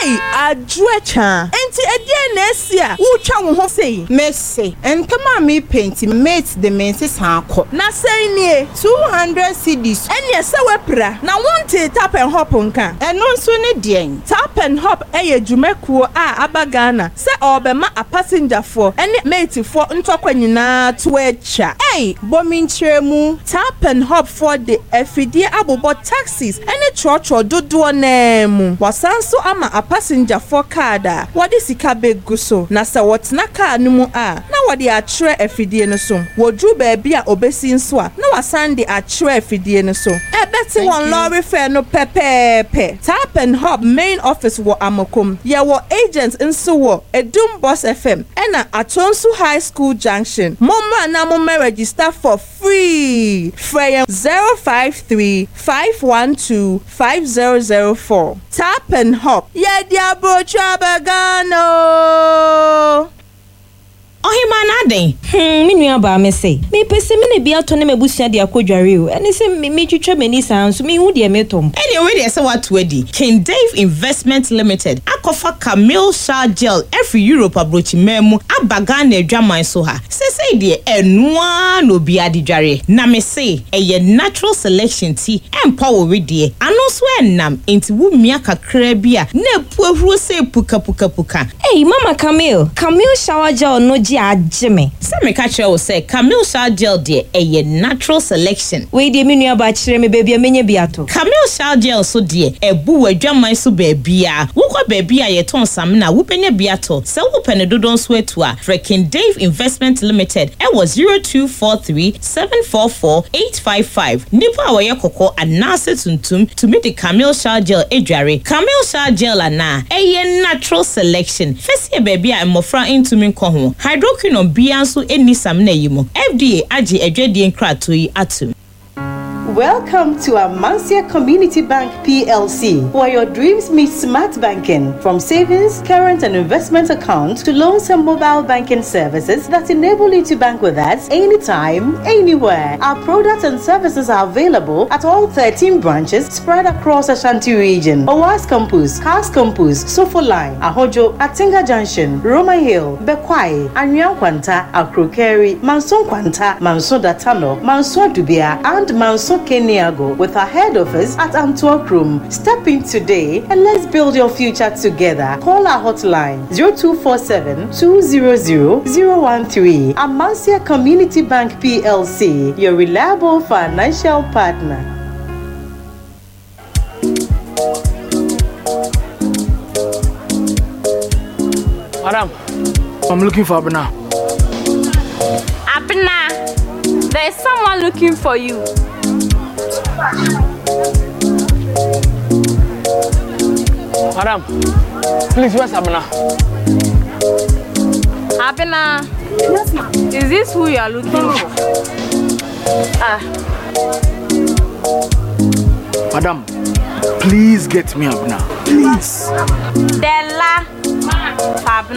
Hey, adwecha. Enti edie na esia. Wo twa wo ho sei. Mercy. Enkama me paint mate the menses hanko. Na sei nie 200 cedis. Ene se wepra. Na wonte tap and hop nka. Eno nso ne den. Tap and hop eye dwumekuo a abagana. Se obema a passenger for ene mate for ntokwa nyina to echa. Hey, bomintremu. Tap and hop for the efidie abobo taxis ene trotro dodo na mu. Wasanso ama a passenger for kada. Wadi sika begu so. Na se wotna car no mu a. Na wadi atre efidie no so. Wodru baabi a obesi nso a. Na wasande atre efidie no so. Ebeti won lorry fare no pepepe. Tap and hop main office wo Amokom. Ye wo agents nso wo Edum Boss FM. Ena Atonsu High School Junction. Momma na momma register for free. Frey 053-512-5004. Tap and hop. Ye diabo chabagano. Ohima na den. Me nua ba me say. Me pese me ne bia to ne mabusua de akodware o. Ene se me twetwa mani san so me hu de me tom. Any way dey say what wedi. King Dave Investment Limited. Akofa Camille Shah Gel every Europe abrochi memu abaga na adwaman so ha. Say de enua no bia de dware. Na me say eye natural selection tea empower we de. Ano so enam enti wu mia kakra bia na epuahuru say puka. Hey Mama Camille Shower Gel no ajime. Say me catch you say Camille Shah Gel de eye natural selection. We de me nua ba kire me baby amenye biato. Camille Shah Gel so de ebu adwaman so baby a. Wo kwa baby a ye ton sam na wo penya biato. Se wo pene dodon so etu a. Freaking Dave Investment Limited. It was 0243-744-855. Nipa wa ye koko anase tuntum to meet the Camille Shah Gel edware. Camille Shah Gel ana eye natural selection. First baby a mofra into me ko ho. Hydroquinone bianso eni sam na yimo. FDA agi edwedie nkrato yi atum. Welcome to Amancia Community Bank PLC, where your dreams meet smart banking. From savings, current and investment accounts to loans and mobile banking services that enable you to bank with us anytime, anywhere. Our products and services are available at all 13 branches spread across Ashanti region. Owas Campus, Cars Campus, Sofo Line, Ahojo, Atinga Junction, Roma Hill, Bekwai, Anyang Kwanta, Akrokeri, Manson Kwanta, Manson Datano, Manson Dubia, and Manson Keniago, with our head office at Antwerp Room. Step in today and let's build your future together. Call our hotline 0247-200-013. Amancia Community Bank PLC, your reliable financial partner. Madam, I'm looking for Abena. Abena, there's someone looking for you. Madam, please, where's Abena? Abena, yes, ma'am. Is this who you are looking for? Madam, please get me Abena. Please. Della. Abena.